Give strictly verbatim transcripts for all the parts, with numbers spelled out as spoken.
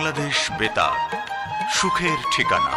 বাংলাদেশ বেতার, সুখের ঠিকানা।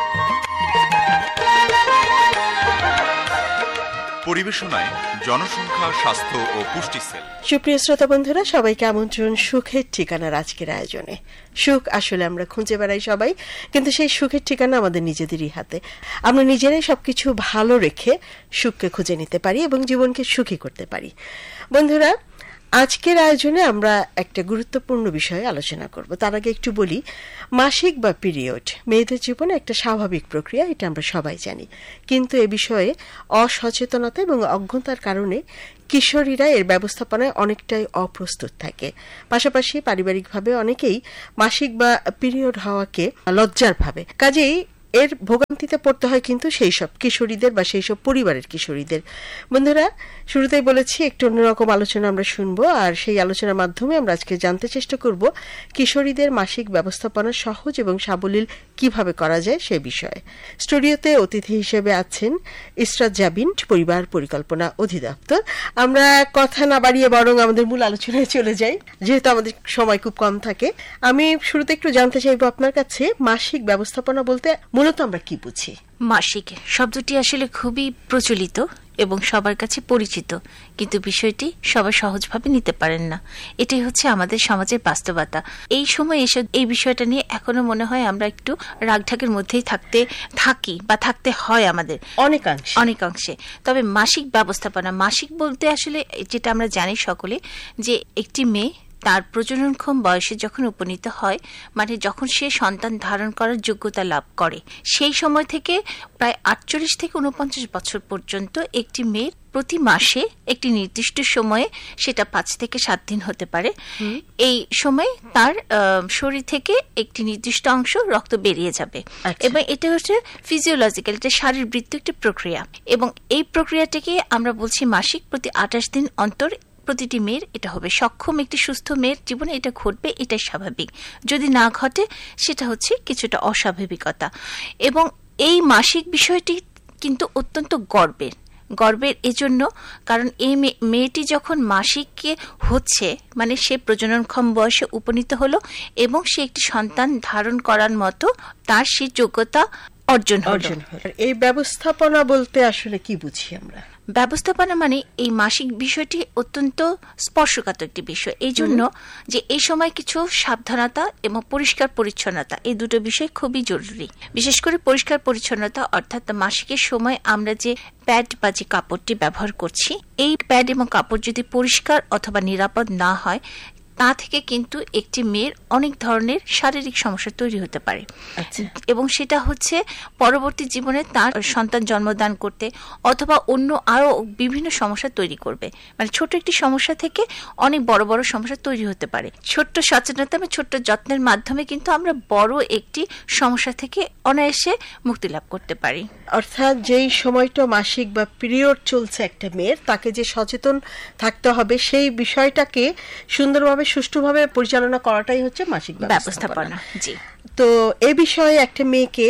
পরিবেশনায় জনসংখ্যা, স্বাস্থ্য ও পুষ্টি সেল। সুপ্রিয় শ্রোতা বন্ধুরা, সবাইকে আমন্ত্রণ সুখের ঠিকানার আজকের আয়োজনে। সুখ আসলে আমরা খুঁজে বেড়াই সবাই, কিন্তু সেই সুখের ঠিকানা আমাদের নিজেদেরই হাতে। আমরা নিজেরাই সবকিছু ভালো রেখে সুখকে খুঁজে নিতে পারি এবং জীবনকে সুখী করতে পারি। বন্ধুরা, আজকের আয়োজনে আমরা একটা গুরুত্বপূর্ণ বিষয়ে আলোচনা করব। তার আগে একটু বলি, মাসিক বা পিরিয়ড মেয়েদের জীবনে একটা স্বাভাবিক প্রক্রিয়া, এটা আমরা সবাই জানি। কিন্তু এ বিষয়ে অসচেতনতা এবং অজ্ঞতার কারণে কিশোরীরা এর ব্যবস্থাপনায় অনেকটাই অপ্রস্তুত থাকে। পাশাপাশি পারিবারিকভাবে অনেকেই মাসিক বা পিরিয়ড হওয়াকে লজ্জার ভাবে। কাজেই এর ভোগান্তিতে পড়তে হয় কিন্তু সেই সব কিশোরীদের বা সেই সব পরিবারের কিশোরীদের। বন্ধুরা, শুরুতেই বলেছি একটু অন্যরকম আলোচনা আমরা শুনবো, আর সেই আলোচনার মাধ্যমে আমরা আজকে জানতে চেষ্টা করব কিশোরীদের মাসিক ব্যবস্থাপনা সহজ এবং সাবলীল কিভাবে করা যায় সে বিষয়ে। স্টুডিওতে অতিথি হিসেবে আছেন ইসরাত জাবিন, পরিবার পরিকল্পনা অধিদপ্তর। আমরা কথা না বাড়িয়ে বরং আমাদের মূল আলোচনায় চলে যাই, যেহেতু আমাদের সময় খুব কম থাকে। আমি শুরুতে একটু জানতে চাইবো আপনার কাছে, মাসিক ব্যবস্থাপনা বলতে মূলত আমরা কি বুঝি? মাসিক শব্দটি আসলে খুবই প্রচলিত এবং সবার কাছে পরিচিত, কিন্তু বিষয়টি সবাই সহজভাবে নিতে পারেন না। এটাই হচ্ছে আমাদের সমাজের বাস্তবতা। এই সময় এসে এই বিষয়টা নিয়ে এখনো মনে হয় আমরা একটু রাগঢাকের মধ্যেই থাকতে থাকি বা থাকতে হয় আমাদের অনেকাংশে অনেকাংশে তবে মাসিক ব্যবস্থাপনা, মাসিক বলতে আসলে যেটা আমরা জানি সকলে, যে একটি মেয়ে তার প্রজননক্ষম বয়সে যখন উপনীত হয়, মানে যখন সে সন্তান ধারণ করার যোগ্যতা লাভ করে, সেই সময় থেকে প্রায় আটচল্লিশ থেকে উনপঞ্চাশ বছর পর্যন্ত একটি মেয়ের প্রতি মাসে একটি নির্দিষ্ট সময়ে, সেটা পাঁচ থেকে সাত দিন হতে পারে, এই সময় তার শরীর থেকে একটি নির্দিষ্ট অংশ রক্ত বেরিয়ে যাবে। এবং এটা হচ্ছে ফিজিওলজিক্যাল, এটা শারীরবৃত্তীয় একটি প্রক্রিয়া, এবং এই প্রক্রিয়াটাকে আমরা বলছি মাসিক। প্রতি আঠাশ দিন অন্তর প্রতিটি মেয়ের এটা হবে। সক্ষম একটি সুস্থ মেয়ের জীবনে এটা ঘটবে, এটাই স্বাভাবিক। যদি না ঘটে সেটা হচ্ছে কিছুটা অস্বাভাবিকতা। এবং এই মাসিক বিষয়টি কিন্তু অত্যন্ত গর্বের গর্বের এজন্য, কারণ এই মেয়েটি যখন মাসিককে হচ্ছে, মানে সে প্রজননক্ষম বয়সে উপনীত হলো এবং সে একটি সন্তান ধারণ করার মতো তার সে যোগ্যতা অর্জন অর্জন এই ব্যবস্থাপনা বলতে আসলে কি বুঝি আমরা? ব্যবস্থাপনা মানে এই মাসিক বিষয়টি অত্যন্ত স্পর্শকাতর একটি বিষয়, এই জন্য যে এই সময় কিছু সাবধানতা এবং পরিষ্কার পরিচ্ছন্নতা, এই দুটো বিষয় খুবই জরুরি। বিশেষ করে পরিষ্কার পরিচ্ছন্নতা, অর্থাৎ মাসিকের সময় আমরা যে প্যাড বা যে কাপড়টি ব্যবহার করছি, এই প্যাড এবং কাপড় যদি পরিষ্কার অথবা নিরাপদ না হয়, তা থেকে কিন্তু একটি মেয়ের অনেক ধরনের শারীরিক সমস্যা তৈরি হতে পারে। এবং সেটা হচ্ছে পরবর্তী জীবনে তার সন্তান জন্মদান করতে অথবা অন্য আরো বিভিন্ন সমস্যা তৈরি করবে। মানে ছোট একটি সমস্যা থেকে অনেক বড় বড় সমস্যা তৈরি হতে পারে। ছোট্ট সচেতনতা এবং ছোট্ট যত্নের মাধ্যমে কিন্তু আমরা বড় একটি সমস্যা থেকে অনায়াসে মুক্তি লাভ করতে পারি। অর্থাৎ যেই সময়টা মাসিক বা পিরিয়ড চলছে একটা মেয়ের, তাকে যে সচেতন থাকতে হবে সেই বিষয়টাকে সুন্দরভাবে সুষ্ঠুভাবে পরিচালনা করাটাই হচ্ছে মাসিক ব্যবস্থাপনা। জি। তো এ বিষয়ে একটা মেয়েকে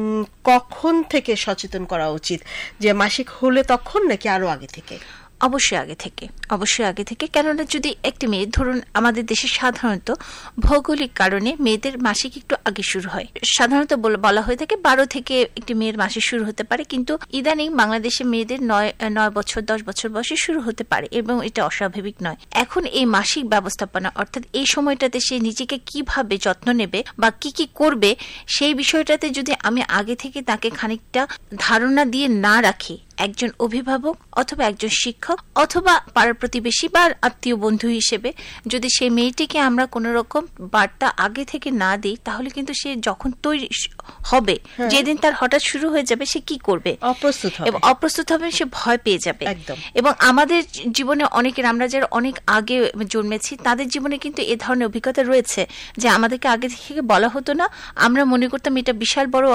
কখন থেকে সচেতন করা উচিত? যে মাসিক হলে তখন নাকি আরো আগে থেকে? অবশ্যই আগে থেকে, অবশ্যই আগে থেকে। কেননা যদি একটি মেয়ে, ধরুন আমাদের দেশে সাধারণত ভৌগোলিক কারণে মেয়েদের মাসিক একটু আগে শুরু হয়, সাধারণত বলা হয়ে থাকে বারো থেকে একটি মেয়ের মাসিক শুরু হতে পারে, কিন্তু ইদানিং বাংলাদেশে মেয়েদের নয় নয় বছর দশ বছর বয়সে শুরু হতে পারে, এবং এটা অস্বাভাবিক নয়। এখন এই মাসিক ব্যবস্থাপনা, অর্থাৎ এই সময়টাতে সে নিজেকে কিভাবে যত্ন নেবে বা কি কি করবে, সেই বিষয়টাতে যদি আমি আগে থেকে তাকে খানিকটা ধারণা দিয়ে না রাখি, একজন অভিভাবক অথবা একজন শিক্ষক অথবা পাড়ার প্রতিবেশী বা আত্মীয় বন্ধু হিসেবে যদি সেই মেয়েটিকে আমরা কোনো রকম বার্তা আগে থেকে না দিই, তাহলে কিন্তু সে যখন তৈরি হবে, যেদিন তার হঠাৎ শুরু হয়ে যাবে, সে কি করবে? অপ্রস্তুত হবে, এবং অপ্রস্তুত হবে, সে ভয় পেয়ে যাবে। এবং আমাদের জীবনে অনেকের, আমরা যারা অনেক আগে জন্মেছি, তাদের জীবনে কিন্তু এ ধরনের অভিজ্ঞতা রয়েছে যে আমাদেরকে আগে থেকে বলা হতো না, আমরা মনে করতাম এটা বিশাল বড় অনেক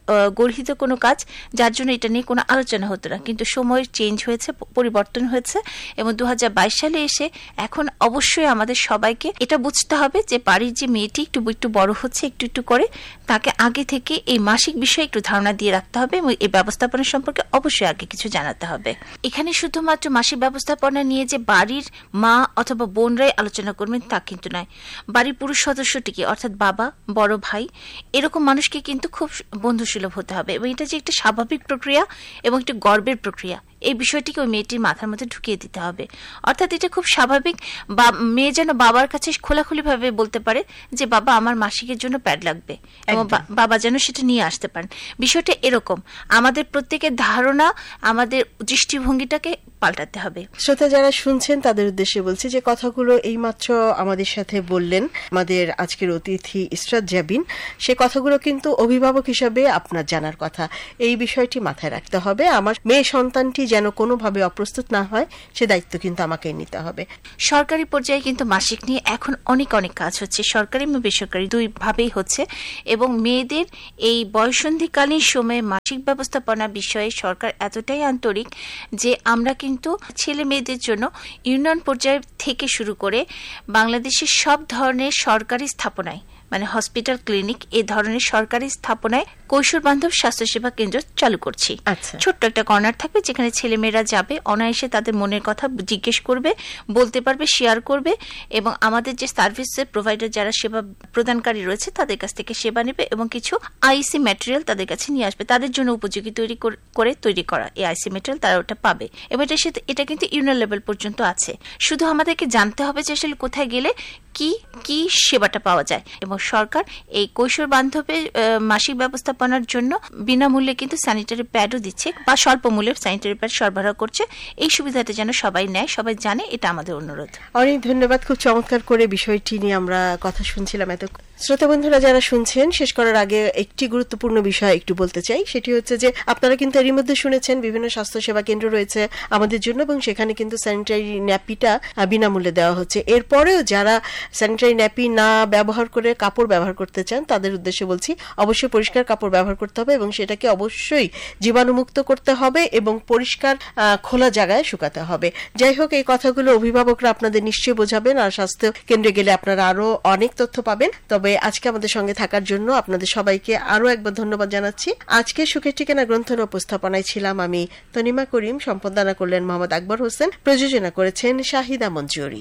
গর্হিত কোনো কাজ, যার জন্য এটা নিয়ে কোনো আলোচনা হতো না। কিন্তু সময়ের চেঞ্জ হয়েছে, পরিবর্তন হয়েছে, এবং দু হাজার বাইশ সালে এসে এখন অবশ্যই আমাদের সবাইকে এটা বুঝতে হবে যে বাড়ির যে মেয়েটি একটু একটু বড় হচ্ছে, একটু একটু করে তাকে আগে থেকে এই মাসিক বিষয়ে একটু ধারণা দিয়ে রাখতে হবে এবং এই ব্যবস্থাপনা সম্পর্কে অবশ্যই আগে কিছু জানাতে হবে। এখানে শুধুমাত্র মাসিক ব্যবস্থাপনা নিয়ে যে বাড়ির মা অথবা বোনরাই আলোচনা করবেন তা কিন্তু নয়। বাড়ির পুরুষ সদস্যটিকে, অর্থাৎ বাবা, বড় ভাই, এরকম মানুষকে কিন্তু খুব বন্ধুসুলভ হতে হবে এবং এটা যে একটা স্বাভাবিক প্রক্রিয়া এবং একটি গর্বের প্রক্রিয়া, এই বিষয়টিকে ওই মেয়েটির মাথার মধ্যে ঢুকিয়ে দিতে হবে। অর্থাৎ এটা খুব স্বাভাবিক, বা মেয়ে যেন বাবার কাছে খোলাখুলি ভাবে বলতে পারে যে বাবা আমার মাসিকের জন্য প্যাড লাগবে, এবং বাবা যেন সেটা নিয়ে আসতে পারেন। বিষয়টা এরকম, আমাদের প্রত্যেকের ধারণা, আমাদের দৃষ্টিভঙ্গিটাকে পাল্টাতে হবে। শ্রোতা যারা শুনছেন তাদের উদ্দেশ্যে বলছি যে কথাগুলো এইমাত্র আমাদের সাথে বললেন আমাদের আজকের অতিথি ইসরাত জাবিন, সে কথাগুলো কিন্তু অভিভাবক হিসাবে আপনার জানার কথা। এই বিষয়টি মাথায় রাখতে হবে, আমার মেয়ে সন্তানটি যেন কোনোভাবে অপ্রস্তুত না হয় সে দায়িত্ব কিন্তু আমাকে নিতে হবে। সরকারি পর্যায়ে কিন্তু মাসিক নিয়ে এখন অনেক অনেক কাজ হচ্ছে, সরকারি এবং বেসরকারি দুই ভাবেই হচ্ছে, এবং মেয়েদের এই বয়ঃসন্ধিকালীন সময়ে মাসিক ব্যবস্থাপনা বিষয়ে সরকার এতটাই আন্তরিক যে আমরা কিন্তু ছেলে মেয়েদের জন্য ইউনিয়ন পর্যায় থেকে শুরু করে বাংলাদেশের সব ধরনের সরকারি স্থাপনায়, মানে হসপিটাল, ক্লিনিক, এই ধরনের সরকারি স্থাপনায় কৈশোর বান্ধব স্বাস্থ্যসেবা কেন্দ্র চালু করছি। ছোট্ট একটা কর্নার থাকবে যেখানে ছেলেমেয়েরা যাবে, অনায়াসে তাদের মনের কথা জিজ্ঞেস করবে, বলতে পারবে, শেয়ার করবে, এবং আমাদের যে সার্ভিস প্রোভাইডার যারা সেবা প্রদানকারী রয়েছে তাদের কাছ থেকে সেবা নেবে এবং কিছু আইসি ম্যাটেরিয়াল তাদের কাছে নিয়ে আসবে, তাদের জন্য উপযোগী তৈরি করে তৈরি করা এই আইসি ম্যাটেরিয়াল তারা ওটা পাবে। এবং এটা এটা কিন্তু ইউনিয়ন লেভেল পর্যন্ত আছে। শুধু আমাদেরকে জানতে হবে যে আসলে কোথায় গেলে কি কি সেবাটা পাওয়া যায়, এবং সরকার এই কৈশোর বান্ধবের মাসিক ব্যবস্থাপনার জন্য বিনামূল্যে কিন্তু স্যানিটারি প্যাডও দিচ্ছে বা স্বল্প মূল্যে স্যানিটারি প্যাড সরবরাহ করছে। এই সুবিধাটা যেন সবাই নেয়, সবাই জানে, এটা আমাদের অনুরোধ। অনেক ধন্যবাদ, খুব চমৎকার করে বিষয়টি নিয়ে আমরা কথা শুনছিলাম। এত শ্রোতা বন্ধুরা যারা শুনছেন, শেষ করার আগে একটি গুরুত্বপূর্ণ বিষয় একটু বলতে চাই, সেটি হচ্ছে যে আপনারা কিন্তু এরই মধ্যে শুনেছেন বিভিন্ন স্বাস্থ্যসেবা কেন্দ্র রয়েছে আমাদের জন্য এবং সেখানে কিন্তু স্যানিটারি ন্যাপিটা বিনামূল্যে দেওয়া হচ্ছে। এরপরেও যারা স্যানিটারি ন্যাপি না ব্যবহার করে কাপড় ব্যবহার করতে চান তাদের উদ্দেশ্যে বলছি অবশ্যই পরিষ্কার কাপড় ব্যবহার করতে হবে এবং সেটাকে অবশ্যই জীবাণুমুক্ত করতে হবে এবং পরিষ্কার খোলা জায়গায় শুকাতে হবে। যাই হোক, এই কথাগুলো অভিভাবকরা আপনাদের নিশ্চয়ই বোঝাবেন, আর স্বাস্থ্য কেন্দ্রে গেলে আপনারা আরো অনেক তথ্য পাবেন। তবে আজকে আমাদের সঙ্গে থাকার জন্য আপনাদের সবাইকে আরো একবার ধন্যবাদ জানাচ্ছি। আজকে সুখের ঠিকানা গ্রন্থের উপস্থাপনায় ছিলাম আমি তনিমা করিম, সম্পাদনা করলেন মোহাম্মদ আকবর হোসেন, প্রযোজনা করেছেন শাহিদা মঞ্জুরি।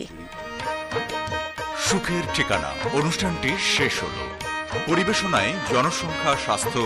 সুখের ঠিকানা অনুষ্ঠানটি শেষ হলো। পরিবেশনায় জনসংখ্যা, স্বাস্থ্য